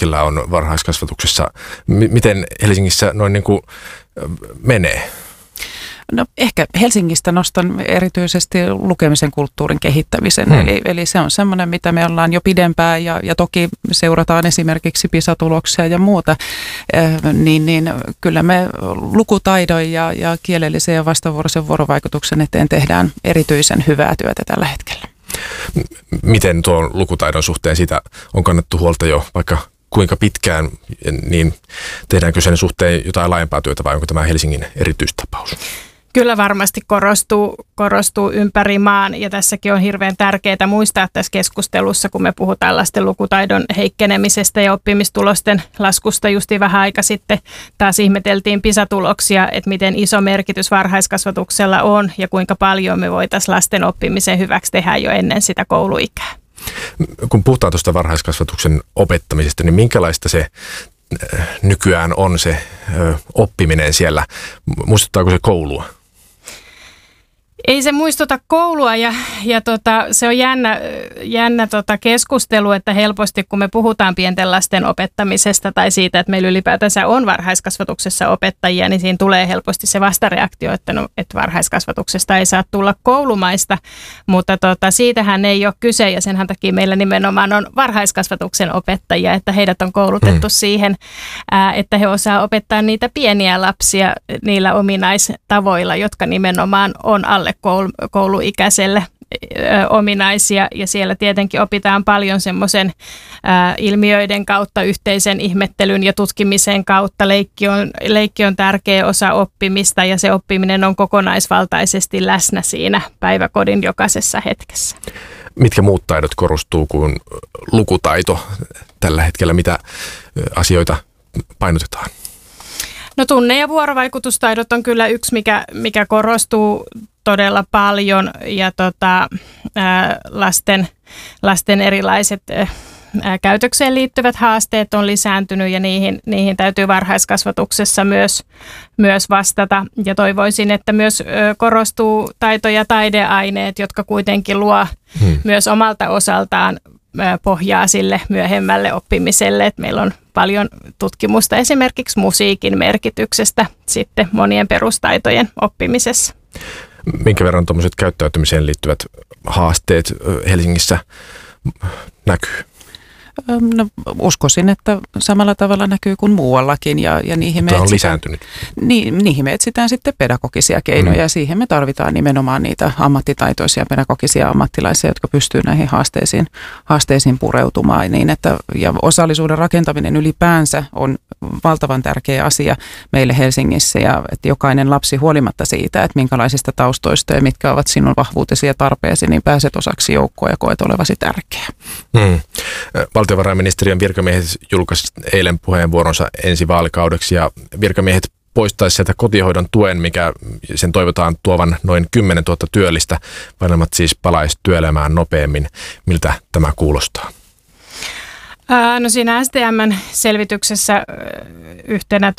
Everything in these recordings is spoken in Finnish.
hetkellä on varhaiskasvatuksessa. Miten Helsingissä noin niin kuin menee? No ehkä Helsingistä nostan erityisesti lukemisen kulttuurin kehittämisen. Eli se on semmoinen, mitä me ollaan jo pidempään ja toki seurataan esimerkiksi PISA-tuloksia ja muuta. Niin kyllä me lukutaidon ja kielellisen ja vastavuoroisen vuorovaikutuksen eteen tehdään erityisen hyvää työtä tällä hetkellä. Miten tuon lukutaidon suhteen siitä on kannettu huolta jo vaikka kuinka pitkään, niin tehdäänkö sen suhteen jotain laajempaa työtä vai onko tämä Helsingin erityistapaus? Kyllä varmasti korostuu ympäri maan ja tässäkin on hirveän tärkeää muistaa tässä keskustelussa, kun me puhutaan lasten lukutaidon heikkenemisestä ja oppimistulosten laskusta. Justi vähän aika sitten taas ihmeteltiin PISA-tuloksia, että miten iso merkitys varhaiskasvatuksella on ja kuinka paljon me voitaisiin lasten oppimisen hyväksi tehdä jo ennen sitä kouluikää. Kun puhutaan tuosta varhaiskasvatuksen opettamisesta, niin minkälaista se nykyään on se oppiminen siellä? Muistuttaako se koulua? Ei se muistuta koulua ja se on jännä keskustelu, että helposti kun me puhutaan pienten lasten opettamisesta tai siitä, että meillä ylipäätänsä on varhaiskasvatuksessa opettajia, niin siinä tulee helposti se vastareaktio, että varhaiskasvatuksesta ei saa tulla koulumaista, mutta siitähän ei ole kyse ja sen takia meillä nimenomaan on varhaiskasvatuksen opettajia, että heidät on koulutettu siihen, että he osaa opettaa niitä pieniä lapsia niillä ominaistavoilla, jotka nimenomaan on alle kouluikäiselle ominaisia ja siellä tietenkin opitaan paljon semmoisen ilmiöiden kautta, yhteisen ihmettelyn ja tutkimisen kautta. Leikki on tärkeä osa oppimista ja se oppiminen on kokonaisvaltaisesti läsnä siinä päiväkodin jokaisessa hetkessä. Mitkä muut taidot korostuu kuin lukutaito tällä hetkellä? Mitä asioita painotetaan? No tunne- ja vuorovaikutustaidot on kyllä yksi, mikä korostuu todella paljon ja lasten erilaiset käytökseen liittyvät haasteet on lisääntynyt ja niihin täytyy varhaiskasvatuksessa myös vastata. Ja toivoisin, että myös korostuu taito- ja taideaineet, jotka kuitenkin luo myös omalta osaltaan pohjaa sille myöhemmälle oppimiselle. Että meillä on paljon tutkimusta esimerkiksi musiikin merkityksestä sitten monien perustaitojen oppimisessa. Minkä verran tuommoiset käyttäytymiseen liittyvät haasteet Helsingissä näkyy? No, uskoisin, että samalla tavalla näkyy kuin muuallakin ja niihin me lisääntynyt. Niihin me etsitään sitten pedagogisia keinoja ja siihen me tarvitaan nimenomaan niitä ammattitaitoisia pedagogisia ammattilaisia, jotka pystyy näihin haasteisiin pureutumaan niin, että ja osallisuuden rakentaminen ylipäänsä on valtavan tärkeä asia meille Helsingissä ja että jokainen lapsi huolimatta siitä, että minkälaisista taustoista ja mitkä ovat sinun vahvuutesi ja tarpeesi, niin pääset osaksi joukkoa ja koet olevasi tärkeä. Valtiovarainministeriön virkamiehet julkaisivat eilen puheenvuoronsa ensi vaalikaudeksi ja virkamiehet poistaisi sieltä kotihoidon tuen, mikä sen toivotaan tuovan noin 10 000 työllistä. Vanhemmat siis palaisi työelämään nopeammin. Miltä tämä kuulostaa? No siinä STM:n selvityksessä yhtenä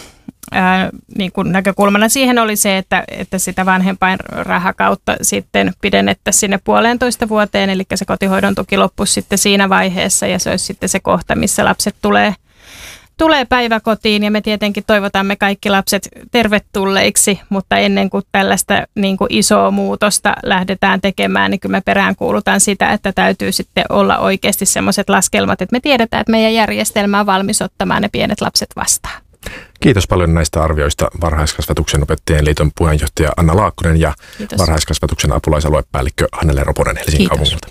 niin kuin näkökulmana siihen oli se, että sitä vanhempainrahakautta sitten pidennettäisiin sinne 1,5 vuoteen, eli se kotihoidon tuki loppuisi sitten siinä vaiheessa ja se olisi sitten se kohta, missä lapset tulee päiväkotiin ja me tietenkin toivotamme kaikki lapset tervetulleiksi, mutta ennen kuin tällaista niin kuin isoa muutosta lähdetään tekemään, niin kyllä me peräänkuulutaan sitä, että täytyy sitten olla oikeasti sellaiset laskelmat, että me tiedetään, että meidän järjestelmä on valmis ottamaan ne pienet lapset vastaan. Kiitos paljon näistä arvioista Varhaiskasvatuksen opettajien liiton puheenjohtaja Anna Laakkonen ja Kiitos. Varhaiskasvatuksen apulaisaluepäällikkö Hannele Roponen Helsingin kaupungilta.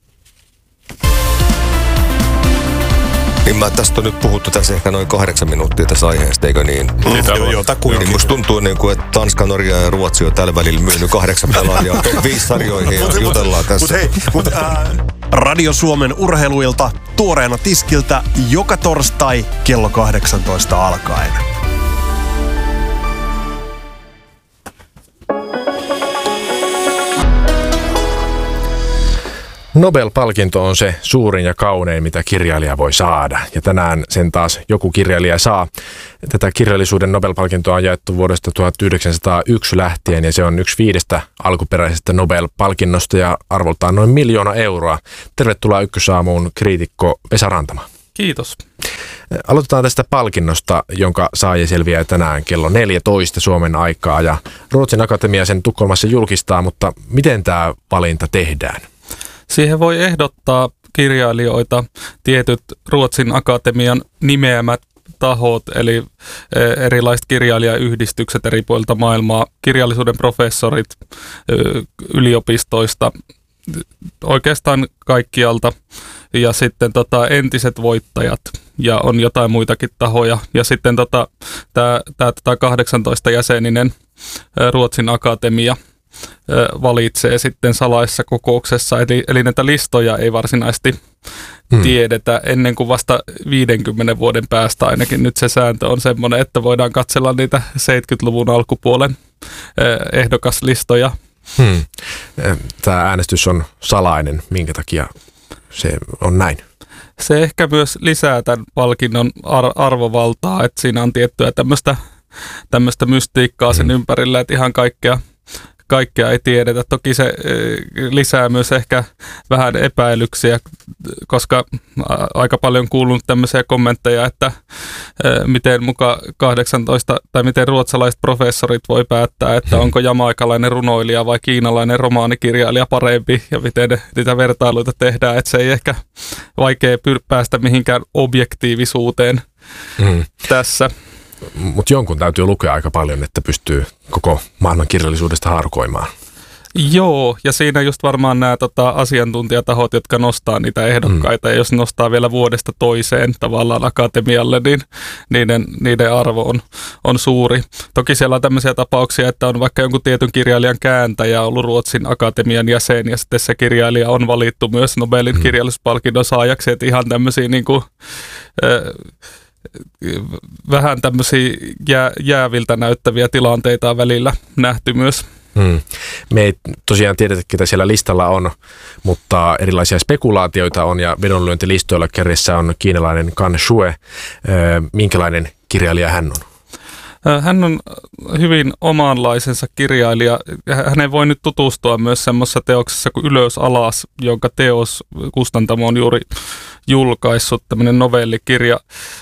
Niin tästä on nyt puhuttu tässä ehkä noin 8 minuuttia tässä aiheesta, eikö niin? Niin musta tuntuu, että Tanska, Norja ja Ruotsi on tällä välillä myynyt 8 pelaajaa top 5 sarjoihin ja jutellaan tässä. Radio Suomen urheiluilta tuoreena tiskiltä joka torstai kello 18 alkaen. Nobel-palkinto on se suurin ja kaunein, mitä kirjailija voi saada. Ja tänään sen taas joku kirjailija saa. Tätä kirjallisuuden Nobel-palkintoa on jaettu vuodesta 1901 lähtien ja se on yksi 5 alkuperäisestä Nobel-palkinnosta ja arvoltaan noin 1 000 000 euroa. Tervetuloa Ykkösaamuun kriitikko Vesa Rantama. Kiitos. Aloitetaan tästä palkinnosta, jonka saaja selviää tänään kello 14 Suomen aikaa. Ja Ruotsin Akatemia sen Tukholmassa julkistaa, mutta miten tämä valinta tehdään? Siihen voi ehdottaa kirjailijoita tietyt Ruotsin Akatemian nimeämät tahot, eli erilaiset kirjailijayhdistykset eri puolilta maailmaa, kirjallisuuden professorit yliopistoista, oikeastaan kaikkialta, ja sitten entiset voittajat, ja on jotain muitakin tahoja, ja sitten tämä 18-jäseninen Ruotsin Akatemia valitsee sitten salaisessa kokouksessa, eli näitä listoja ei varsinaisesti tiedetä ennen kuin vasta 50 vuoden päästä ainakin. Nyt se sääntö on semmoinen, että voidaan katsella niitä 70-luvun alkupuolen ehdokaslistoja. Tämä äänestys on salainen. Minkä takia se on näin? Se ehkä myös lisää tämän palkinnon arvovaltaa, että siinä on tiettyä tämmöistä mystiikkaa sen ympärillä, että ihan kaikkea ei tiedetä. Toki se lisää myös ehkä vähän epäilyksiä, koska aika paljon kuulunut tämmöisiä kommentteja, että miten muka 18 tai miten ruotsalaiset professorit voi päättää, että onko jamaikalainen runoilija vai kiinalainen romaanikirjailija parempi ja miten niitä vertailuita tehdään, että se ei ehkä vaikea päästä mihinkään objektiivisuuteen tässä. Mutta jonkun täytyy lukea aika paljon, että pystyy koko maailman kirjallisuudesta haarukoimaan. Joo, ja siinä just varmaan nämä asiantuntijatahot, jotka nostaa niitä ehdokkaita, ja jos nostaa vielä vuodesta toiseen tavallaan akatemialle, niin niiden arvo on suuri. Toki siellä on tämmöisiä tapauksia, että on vaikka jonkun tietyn kirjailijan kääntäjä ollut Ruotsin Akatemian jäsen, ja sitten se kirjailija on valittu myös Nobelin kirjallisuuspalkinnon saajaksi, että ihan tämmöisiä niinku vähän tämmöisiä jääviltä näyttäviä tilanteita on välillä nähty myös. Me ei tosiaan tiedetä, ketä siellä listalla on, mutta erilaisia spekulaatioita on ja vedonlyöntilistoilla kärjessä on kiinalainen Kan Shue. Minkälainen kirjailija hän on? Hän on hyvin omanlaisensa kirjailija. Hänen voi nyt tutustua myös semmoisessa teoksessa kuin Ylös alas, jonka teos kustantamo on juuri julkaissut, tämmöinen novellikirja.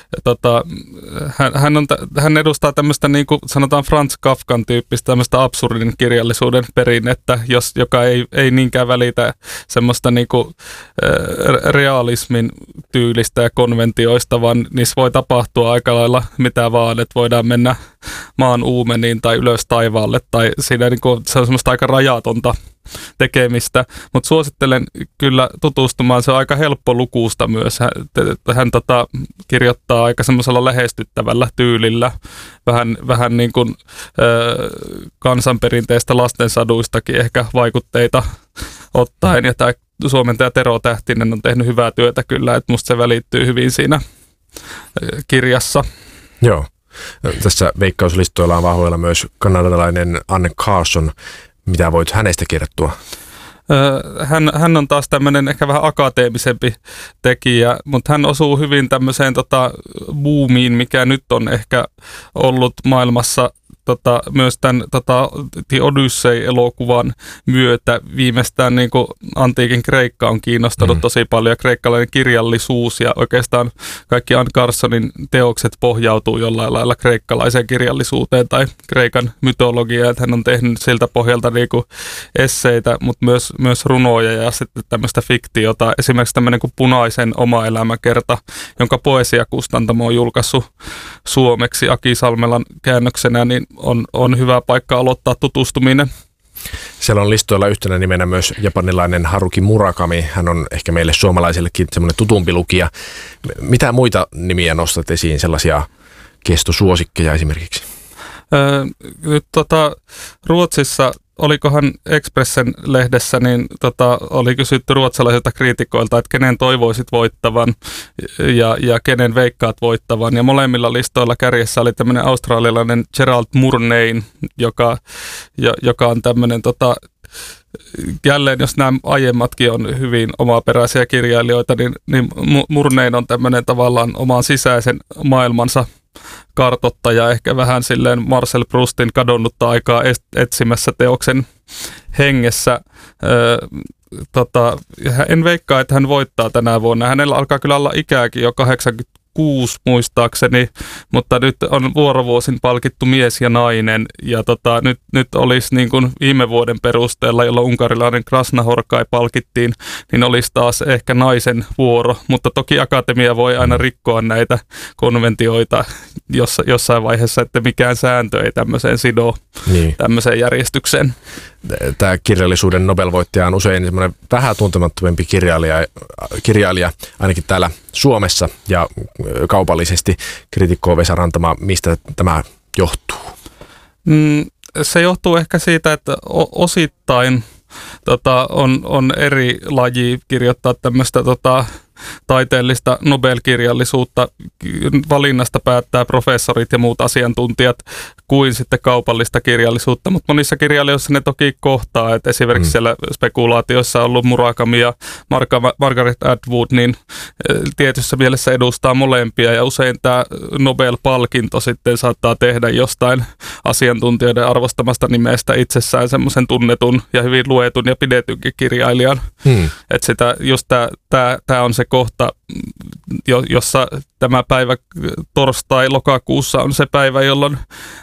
Hän edustaa tämmöistä niin kuin sanotaan Franz Kafkan tyyppistä tämmöistä absurdin kirjallisuuden perinnettä, joka ei niinkään välitä semmoista niin kuin realismin tyylistä ja konventioista, vaan niissä voi tapahtua aika lailla mitä vaan, että voidaan mennä maan uumeniin tai ylös taivaalle, tai siinä niin kuin, se on semmoista aika rajatonta tekemistä, mutta suosittelen kyllä tutustumaan, se on aika helppo lukuusta myös. Hän kirjoittaa aika semmoisella lähestyttävällä tyylillä, vähän niin kuin kansanperinteistä lastensaduistakin ehkä vaikutteita ottaen, ja tämä suomentaja Tero Tähtinen on tehnyt hyvää työtä kyllä, että musta se välittyy hyvin siinä kirjassa. Joo. Tässä veikkauslistoilla on vahvoilla myös kanadalainen Anne Carson. Mitä voit hänestä kertoa? Hän on taas tämmöinen ehkä vähän akateemisempi tekijä, mutta hän osuu hyvin tämmöiseen boomiin, mikä nyt on ehkä ollut maailmassa myös tämän The Odyssey-elokuvan myötä. Viimeistään niin kuin antiikin Kreikka on kiinnostanut tosi paljon, kreikkalainen kirjallisuus ja oikeastaan kaikki Anne Carsonin teokset pohjautuu jollain lailla kreikkalaiseen kirjallisuuteen tai Kreikan mytologiaan, että hän on tehnyt siltä pohjalta niin kuin esseitä, mutta myös runoja ja sitten tämmöistä fiktiota. Esimerkiksi tämmöinen kuin Punaisen oma elämäkerta, jonka poesiakustantamo on julkaissut suomeksi Aki Salmelan käännöksenä, niin on hyvä paikka aloittaa tutustuminen. Siellä on listoilla yhtenä nimenä myös japanilainen Haruki Murakami. Hän on ehkä meille suomalaisillekin semmoinen tutumpi lukija. Mitä muita nimiä nostat esiin, sellaisia kestosuosikkeja esimerkiksi? Nyt Ruotsissa, olikohan Expressen lehdessä, niin oli kysytty ruotsalaisilta kriitikoilta, että kenen toivoisit voittavan ja kenen veikkaat voittavan. Ja molemmilla listoilla kärjessä oli tämmöinen australialainen Gerald Murnain, joka on tämmöinen jälleen, jos nämä aiemmatkin on hyvin omaperäisiä kirjailijoita, niin Murnain on tämmöinen tavallaan oman sisäisen maailmansa kartoittaja, ehkä vähän silleen Marcel Proustin kadonnutta aikaa etsimässä teoksen hengessä. En veikkaa, että hän voittaa tänä vuonna. Hänellä alkaa kyllä olla ikääkin jo 6 muistaakseni, mutta nyt on vuorovuosin palkittu mies ja nainen. Ja nyt olisi niin kuin viime vuoden perusteella, jolloin unkarilainen Krasnahorkai palkittiin, niin olisi taas ehkä naisen vuoro. Mutta toki akatemia voi aina rikkoa näitä konventioita jossain vaiheessa, että mikään sääntö ei tämmöiseen sido, tämmöiseen järjestykseen. Tämä kirjallisuuden Nobel-voittaja on usein semmoinen vähän tuntemattomampi kirjailija, ainakin täällä Suomessa ja kaupallisesti. Kriitikko Vesa Rantama, mistä tämä johtuu? Se johtuu ehkä siitä, että osittain on eri laji kirjoittaa tämmöistä taiteellista Nobel-kirjallisuutta. Valinnasta päättää professorit ja muut asiantuntijat kuin sitten kaupallista kirjallisuutta, mutta monissa kirjailijoissa ne toki kohtaa, että esimerkiksi siellä spekulaatioissa on ollut Murakami ja Margaret Atwood, niin tietyssä mielessä edustaa molempia ja usein tämä Nobel-palkinto sitten saattaa tehdä jostain asiantuntijoiden arvostamasta nimestä itsessään semmoisen tunnetun ja hyvin luetun ja pidetynkin kirjailijan. Että sitä just tämä on se kohta, jossa tämä päivä torstai-lokakuussa on se päivä, jolloin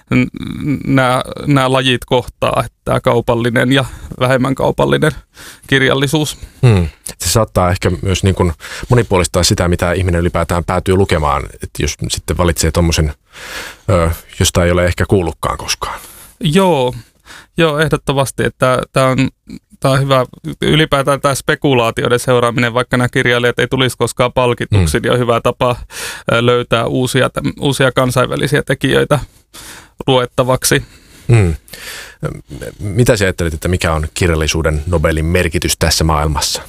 nämä lajit kohtaa, että tämä kaupallinen ja vähemmän kaupallinen kirjallisuus. Se saattaa ehkä myös niin kuin monipuolistaa sitä, mitä ihminen ylipäätään päätyy lukemaan, että jos sitten valitsee tommosen, josta ei ole ehkä kuullutkaan koskaan. Joo, ehdottomasti, että tämä on hyvä. Ylipäätään tämä spekulaatioiden seuraaminen, vaikka nämä kirjailijat ei tulisi koskaan palkituksi, niin on hyvä tapa löytää uusia kansainvälisiä tekijöitä luettavaksi. Mitä sä ajattelet, että mikä on kirjallisuuden Nobelin merkitys tässä maailmassa?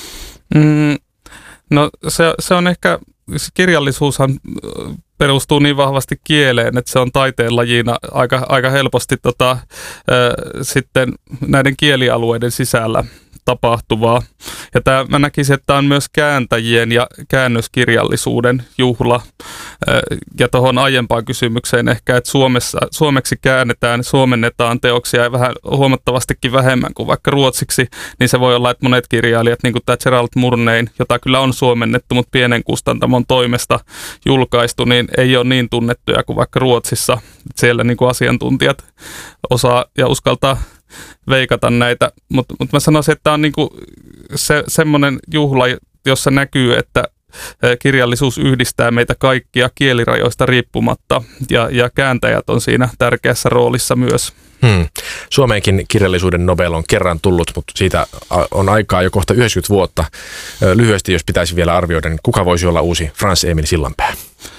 No se on ehkä, kirjallisuushan perustuu niin vahvasti kieleen, että se on taiteenlajina aika helposti sitten näiden kielialueiden sisällä tapahtuvaa. Ja mä näkisin, että tämä on myös kääntäjien ja käännöskirjallisuuden juhla. Ja tuohon aiempaan kysymykseen ehkä, että suomeksi suomennetaan teoksia vähän huomattavastikin vähemmän kuin vaikka ruotsiksi, niin se voi olla, että monet kirjailijat, niin kuin tämä Gerald Murnein, jota kyllä on suomennettu, mutta pienen kustantamon toimesta julkaistu, niin ei ole niin tunnettuja kuin vaikka Ruotsissa. Siellä niin kuin asiantuntijat osaa ja uskaltaa veikata näitä, mutta mä sanoisin, että tämä on niinku semmoinen juhla, jossa näkyy, että kirjallisuus yhdistää meitä kaikkia kielirajoista riippumatta ja kääntäjät on siinä tärkeässä roolissa myös. Suomeenkin kirjallisuuden Nobel on kerran tullut, mutta siitä on aikaa jo kohta 90 vuotta. Lyhyesti, jos pitäisi vielä arvioida, niin kuka voisi olla uusi Frans Emil Sillanpää?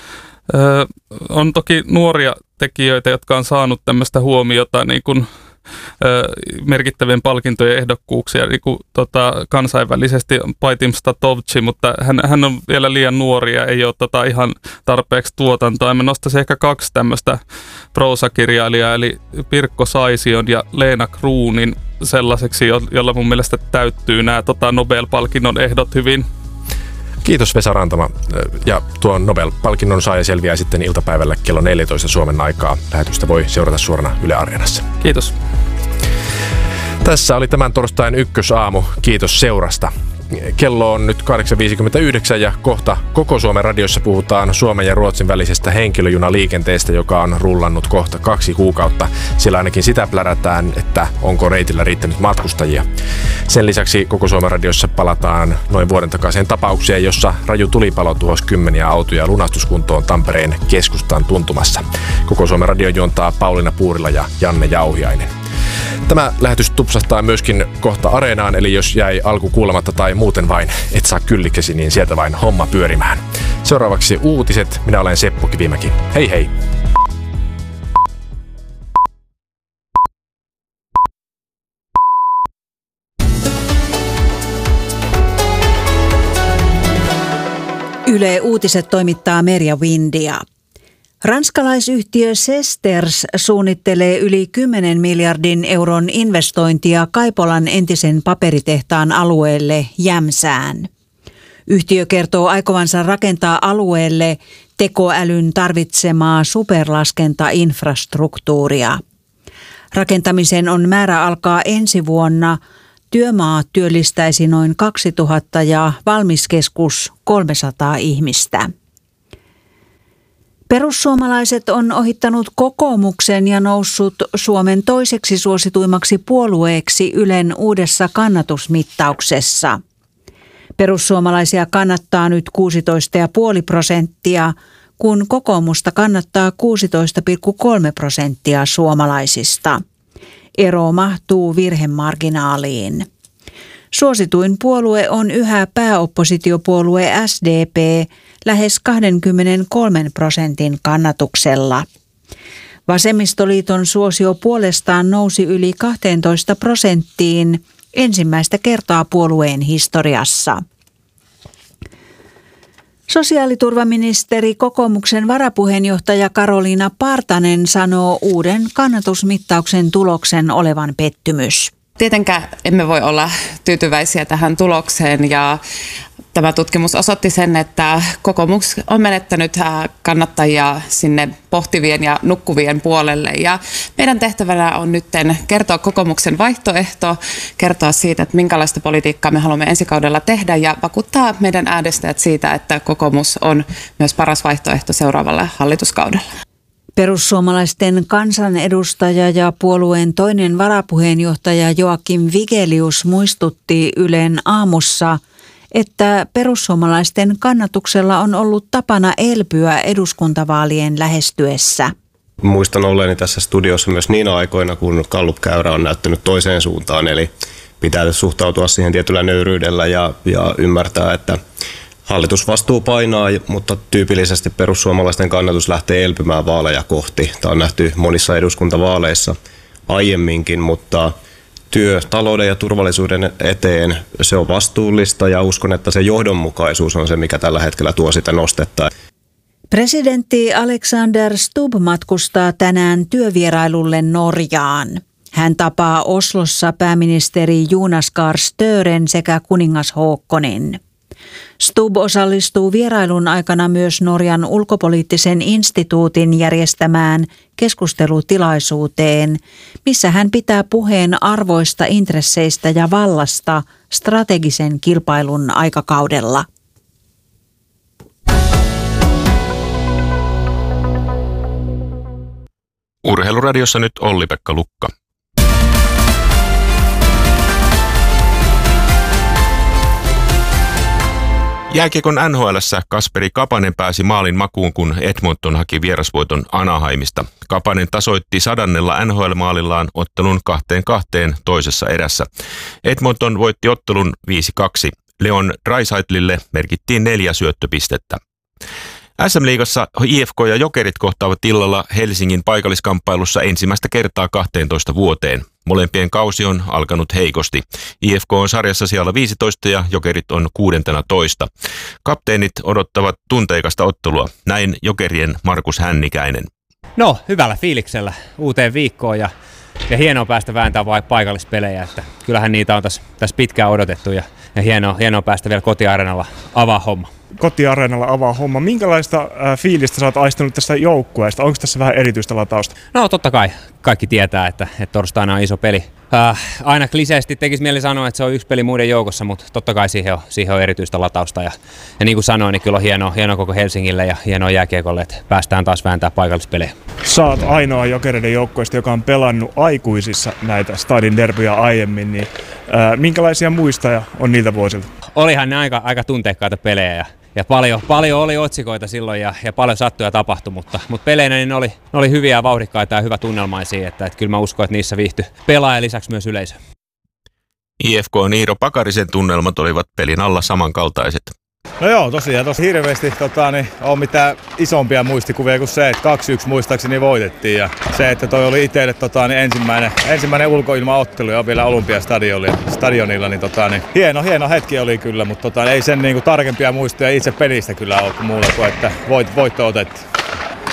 On toki nuoria tekijöitä, jotka on saanut tämmöistä huomiota niin kuin merkittävien palkintojen ehdokkuuksia niin kuin, kansainvälisesti Paitim Statovci, mutta hän on vielä liian nuori ja ei ole ihan tarpeeksi tuotantoa. Mä nostaisin ehkä 2 tämmöistä proosakirjailijaa, eli Pirkko Saision ja Leena Kruunin sellaiseksi, jolla mun mielestä täyttyy nämä Nobel-palkinnon ehdot hyvin. Kiitos Vesa Rantama. Ja tuon Nobel-palkinnon saaja selviää sitten iltapäivällä kello 14 Suomen aikaa. Lähetystä voi seurata suorana Yle Areenassa. Kiitos. Tässä oli tämän torstain ykkösaamu. Kiitos seurasta. Kello on nyt 8.59 ja kohta koko Suomen radiossa puhutaan Suomen ja Ruotsin välisestä henkilöjunaliikenteestä, joka on rullannut kohta 2 kuukautta. Siellä ainakin sitä plärätään, että onko reitillä riittänyt matkustajia. Sen lisäksi koko Suomen radiossa palataan noin vuoden takaiseen tapaukseen, jossa raju tulipalo tuhosi 10 autoja lunastuskuntoon Tampereen keskustan tuntumassa. Koko Suomen radio juontaa Pauliina Puurila ja Janne Jauhiainen. Tämä lähetys tupsahtaa myöskin kohta Areenaan, eli jos jäi alku kuulematta tai muuten vain et saa kylliksesi, niin sieltä vain homma pyörimään. Seuraavaksi uutiset. Minä olen Seppo Kivimäki. Hei hei! Yle Uutiset toimittaa Merja Windia. Ranskalaisyhtiö Sesters suunnittelee yli 10 miljardin euron investointia Kaipolan entisen paperitehtaan alueelle Jämsään. Yhtiö kertoo aikovansa rakentaa alueelle tekoälyn tarvitsemaa superlaskentainfrastruktuuria. Rakentamisen on määrä alkaa ensi vuonna. Työmaa työllistäisi noin 2000 ja valmiskeskus 300 ihmistä. Perussuomalaiset on ohittanut kokoomuksen ja noussut Suomen toiseksi suosituimmaksi puolueeksi Ylen uudessa kannatusmittauksessa. Perussuomalaisia kannattaa nyt 16,5%, kun kokoomusta kannattaa 16,3% suomalaisista. Ero mahtuu virhemarginaaliin. Suosituin puolue on yhä pääoppositiopuolue SDP lähes 23% kannatuksella. Vasemmistoliiton suosio puolestaan nousi yli 12% ensimmäistä kertaa puolueen historiassa. Sosiaaliturvaministeri kokoomuksen varapuheenjohtaja Karoliina Partanen sanoo uuden kannatusmittauksen tuloksen olevan pettymys. Tietenkään emme voi olla tyytyväisiä tähän tulokseen ja tämä tutkimus osoitti sen, että kokoomus on menettänyt kannattajia sinne pohtivien ja nukkuvien puolelle. Ja meidän tehtävänä on nyt kertoa kokoomuksen vaihtoehto, kertoa siitä, että minkälaista politiikkaa me haluamme ensi kaudella tehdä ja vakuuttaa meidän äänestäjät siitä, että kokoomus on myös paras vaihtoehto seuraavalle hallituskaudella. Perussuomalaisten kansanedustaja ja puolueen toinen varapuheenjohtaja Joakim Vigelius muistutti Ylen aamussa, että perussuomalaisten kannatuksella on ollut tapana elpyä eduskuntavaalien lähestyessä. Muistan olleeni tässä studiossa myös niinä aikoina, kun Gallup-käyrä on näyttänyt toiseen suuntaan, eli pitää suhtautua siihen tietyllä nöyryydellä ja ymmärtää, että hallitusvastuu painaa, mutta tyypillisesti perussuomalaisten kannatus lähtee elpymään vaaleja kohti. Tämä on nähty monissa eduskuntavaaleissa aiemminkin, mutta työ talouden ja turvallisuuden eteen, se on vastuullista ja uskon, että se johdonmukaisuus on se, mikä tällä hetkellä tuo sitä nostetta. Presidentti Alexander Stubb matkustaa tänään työvierailulle Norjaan. Hän tapaa Oslossa pääministeri Jonas Gahr Stören sekä kuningas Håkonin. Stubb osallistuu vierailun aikana myös Norjan ulkopoliittisen instituutin järjestämään keskustelutilaisuuteen, missä hän pitää puheen arvoista, intresseistä ja vallasta strategisen kilpailun aikakaudella. Urheiluradiossa nyt Olli-Pekka Lukka. Jääkiekon NHL:ssä Kasperi Kapanen pääsi maalin makuun, kun Edmonton haki vierasvoiton Anaheimista. Kapanen tasoitti 100. NHL-maalillaan ottelun 2-2 toisessa erässä. Edmonton voitti ottelun 5-2. Leon Draisaitlille merkittiin 4 syöttöpistettä. SM-liigassa IFK ja Jokerit kohtaavat illalla Helsingin paikalliskamppailussa ensimmäistä kertaa 12 vuoteen. Molempien kausi on alkanut heikosti. IFK on sarjassa siellä 15 ja Jokerit on 16. Kapteenit odottavat tunteikasta ottelua. Näin Jokerien Markus Hännikäinen. No, hyvällä fiiliksellä uuteen viikkoon ja hienoa päästä vääntämään paikallispelejä. Että kyllähän niitä on tässä pitkään odotettu ja hienoa päästä vielä kotiareenalla avaa homma. Kotiareenalla avaa homma. Minkälaista fiilistä sä oot aistunut tästä joukkueesta? Onko tässä vähän erityistä latausta? No totta kai. Kaikki tietää, että torstaina on iso peli. Aina kliseesti tekisi mieli sanoa, että se on yksi peli muiden joukossa, mutta totta kai siihen on erityistä latausta. Ja niin kuin sanoin, niin kyllä on hienoa koko Helsingille ja hienoa jääkiekolle, että päästään taas vääntää paikallispelejä. Sä oot ainoa Jokereiden joukkueesta, joka on pelannut aikuisissa näitä Stadin derbyjä aiemmin. Niin, minkälaisia muistoja on niiltä vuosilta? Olihan ne aika tunteikkaita pelejä ja paljon oli otsikoita silloin ja paljon sattui ja tapahtui, mutta peleinä niin ne oli hyviä ja vauhdikkaita ja hyvä tunnelmaisia, että kyllä mä uskon, että niissä viihtyi pelaaja lisäksi myös yleisö. IFK ja Iiro Pakarisen tunnelmat olivat pelin alla samankaltaiset. No joo, tosiaan tosi hirveästi on mitään isompia muistikuvia kuin se, että 2-1 muistaakseni voitettiin ja se, että toi oli itselle ensimmäinen ulkoilmaottelu ja vielä Olympiastadionilla, niin hieno hetki oli kyllä, mutta ei sen tarkempia muistoja itse pelistä kyllä ole muuta kuin, että voitto otettiin.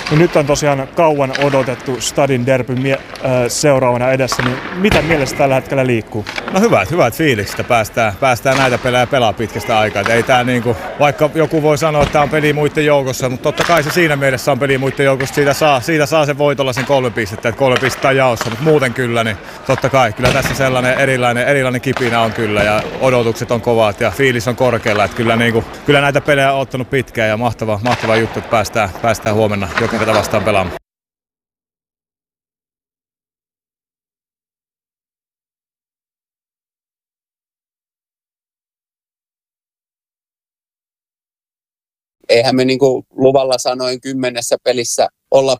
No nyt on tosiaan kauan odotettu Stadin derby seuraavana edessä, niin mitä mielessä tällä hetkellä liikkuu? No hyvät fiilikset, päästään näitä pelejä pelaa pitkästä aikaa. Ei tää niinku, vaikka joku voi sanoa, että tämä on peli muiden joukossa, mutta totta kai se siinä mielessä on peli muiden joukossa, siitä saa sen voitolla sen 3 pistettä, että 3 pistettä on jaossa, mutta muuten kyllä, niin totta kai kyllä tässä sellainen erilainen kipinä on kyllä ja odotukset on kovat ja fiilis on korkealla, että kyllä näitä pelejä on ottanut pitkään ja mahtava juttu, että päästään huomenna Jokereita vastaan pelaamaan. Eihän me luvalla sanoen 10 pelissä olla